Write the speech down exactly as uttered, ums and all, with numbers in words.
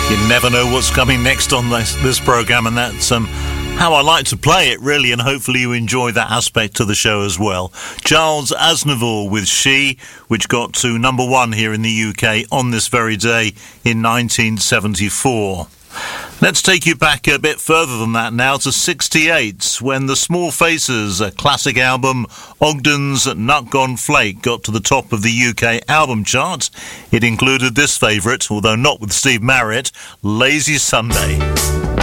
You never know what's coming next on this, this programme, and that's um, how I like to play it, really, and hopefully you enjoy that aspect of the show as well. Charles Aznavour with She, which got to number one here in the U K on this very day in nineteen seventy-four. Let's take you back a bit further than that now to sixty-eight, when the Small Faces, a classic album, Ogden's Nut Gone Flake, got to the top of the U K album chart. It included this favourite, although not with Steve Marriott, Lazy Sunday.